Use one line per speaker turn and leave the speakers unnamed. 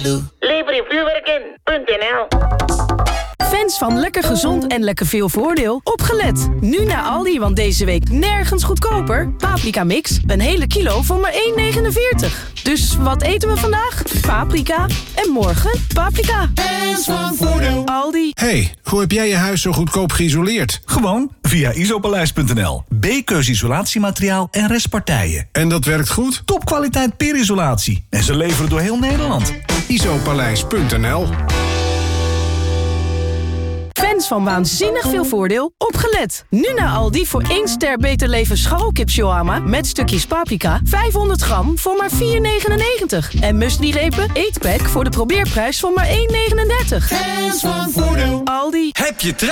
Lebrievuurwerken.nl.
Fans van lekker gezond en lekker veel voordeel, opgelet. Nu naar Aldi, want deze week nergens goedkoper. Paprika mix, een hele kilo voor maar €1,49. Dus wat eten we vandaag? Paprika. En morgen paprika.
Fans van voordeel.
Aldi.
Hey, hoe heb jij je huis zo goedkoop geïsoleerd?
Gewoon via isopaleis.nl. B-keus isolatiemateriaal en restpartijen.
En dat werkt goed?
Topkwaliteit peerisolatie. En ze leveren door heel Nederland.
Isopaleis.nl.
Fans van waanzinnig veel voordeel, opgelet. Nu naar Aldi voor 1 ster Beter Leven scharrelkip shawarma met stukjes paprika, 500 gram voor maar €4,99. En muesli-repen, eetpack voor de probeerprijs van maar €1,39.
Fans van voordeel.
Aldi.
Heb je